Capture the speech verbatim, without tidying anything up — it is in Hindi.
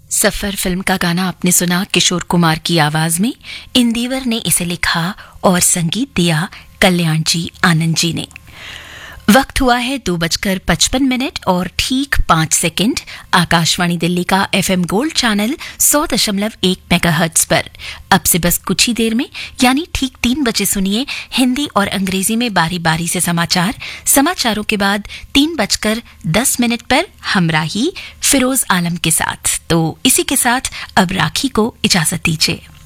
सफर फिल्म का गाना आपने सुना किशोर कुमार की आवाज में। इंदिवर ने इसे लिखा और संगीत दिया कल्याण जी आनंद जी ने। वक्त हुआ है दो बजकर पचपन मिनट और ठीक पांच सेकंड। आकाशवाणी दिल्ली का एफएम गोल्ड चैनल सौ दशमलव एक मेगाहर्ट्ज पर अब से बस कुछ ही देर में यानी ठीक तीन बजे सुनिए हिंदी और अंग्रेजी में बारी बारी से समाचार। समाचारों के बाद तीन बजकर दस मिनट पर हमराही फिरोज आलम के साथ। तो इसी के साथ अब राखी को इजाजत दीजिए।